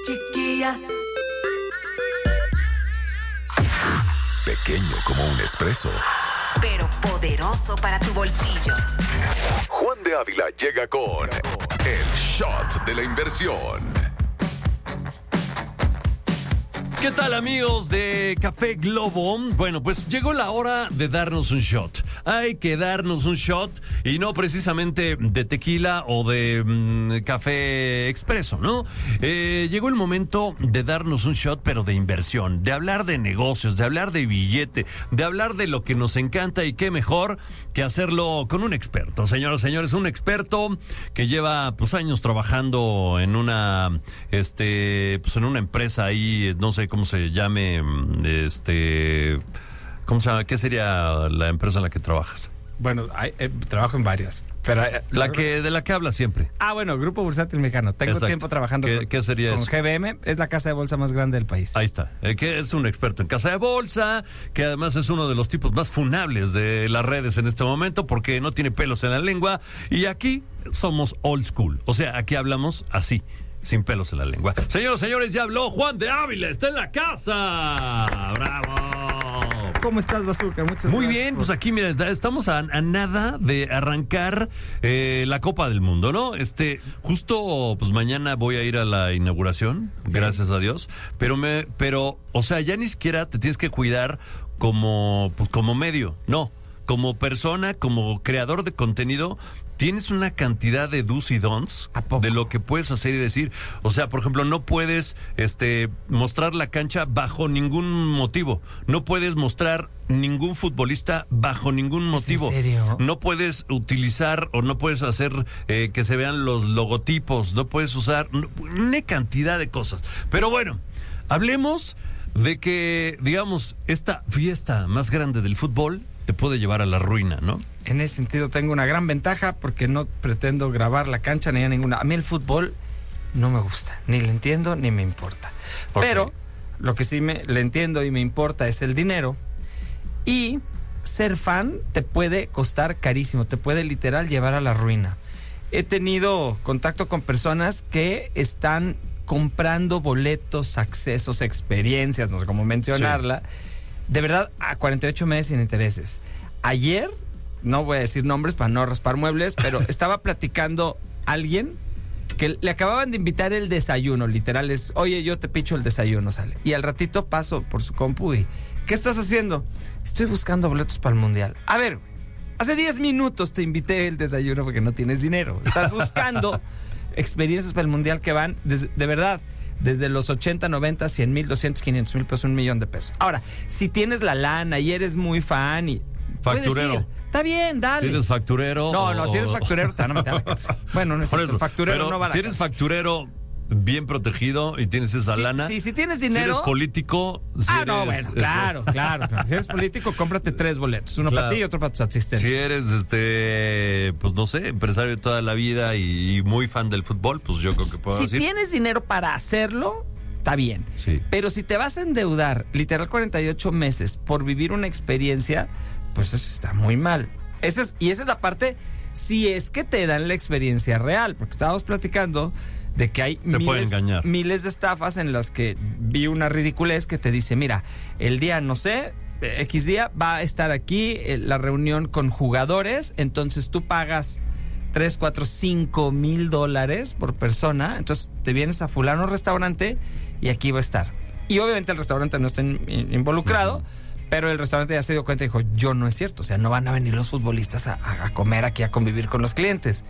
chiquilla. Pequeño como un espresso, pero poderoso para tu bolsillo. Juan de Ávila llega con el shot de la inversión. ¿Qué tal, amigos de Café Globo? Bueno, pues llegó la hora de darnos un shot. Hay que darnos un shot y no precisamente de tequila o de café expreso, ¿no? Llegó el momento de darnos un shot, pero de inversión, de hablar de negocios, de hablar de billete, de hablar de lo que nos encanta y qué mejor que hacerlo con un experto. Señoras y señores, un experto que lleva pues años trabajando en una en una empresa ahí, no sé cómo se llame, ¿cómo se llama? ¿Qué sería la empresa en la que trabajas? Bueno, trabajo en varias, pero de la que hablas siempre. Bueno, Grupo Bursátil Mexicano. Tengo Exacto. tiempo trabajando ¿Qué sería con eso? GBM, es la casa de bolsa más grande del país. Ahí está, que es un experto en casa de bolsa, que además es uno de los tipos más funables de las redes en este momento porque no tiene pelos en la lengua y aquí somos old school, o sea, aquí hablamos así, sin pelos en la lengua. Señoras y señores, ya habló Juan de Ávila, está en la casa. ¡Bravo! ¿Cómo estás, Bazooka? Muchas Muy gracias. bien, pues aquí, mira, estamos a nada de arrancar la Copa del Mundo, ¿no? Justo, pues mañana voy a ir a la inauguración, gracias a Dios, pero, o sea, ya ni siquiera te tienes que cuidar como medio, no, como persona, como creador de contenido. Tienes una cantidad de do's y don'ts de lo que puedes hacer y decir. O sea, por ejemplo, no puedes mostrar la cancha bajo ningún motivo. No puedes mostrar ningún futbolista bajo ningún motivo. ¿En serio? No puedes utilizar o no puedes hacer que se vean los logotipos. No puedes usar una cantidad de cosas. Pero bueno, hablemos de que, digamos, esta fiesta más grande del fútbol te puede llevar a la ruina, ¿no? En ese sentido tengo una gran ventaja porque no pretendo grabar la cancha ni a ninguna. A mí el fútbol no me gusta, ni le entiendo ni me importa. Okay. Pero lo que sí le entiendo y me importa es el dinero. Y ser fan te puede costar carísimo, te puede literal llevar a la ruina. He tenido contacto con personas que están comprando boletos, accesos, experiencias, no sé cómo mencionarla. Sí. De verdad, a 48 meses sin intereses. Ayer, no voy a decir nombres para no raspar muebles, pero estaba platicando alguien que le acababan de invitar el desayuno, literal es, oye, yo te picho el desayuno, sale. Y al ratito paso por su compu y, ¿qué estás haciendo? Estoy buscando boletos para el Mundial. A ver, hace 10 minutos te invité el desayuno porque no tienes dinero. Estás buscando experiencias para el Mundial que van, de verdad, desde los 80, 90, 100 mil, 200, 500 mil pesos, $1 millón. Ahora, si tienes la lana y eres muy fan y... Facturero. Está bien, dale. ¿Tienes facturero? No, si eres facturero, te van a meter a la cárcel. Bueno, no es cierto, facturero no va a la ¿tienes cárcel. Facturero bien protegido y tienes esa lana? Sí, si tienes dinero... Si eres político... no, bueno, claro. Si eres político, cómprate 3 boletos. Uno para ti y otro para tus asistentes. Si eres, pues no sé, empresario de toda la vida y muy fan del fútbol, pues yo creo que puedo decir... Si tienes dinero para hacerlo, está bien. Sí. Pero si te vas a endeudar, literal 48 meses, por vivir una experiencia, pues eso está muy mal. Esa es la parte, si es que te dan la experiencia real, porque estábamos platicando de que hay miles de estafas en las que vi una ridiculez que te dice, mira, el día, no sé, X día va a estar aquí la reunión con jugadores, entonces tú pagas 3, 4, 5 mil dólares por persona, entonces te vienes a fulano restaurante y aquí va a estar. Y obviamente el restaurante no está involucrado, pero el restaurante ya se dio cuenta y dijo, no es cierto, o sea, no van a venir los futbolistas a comer aquí, a convivir con los clientes.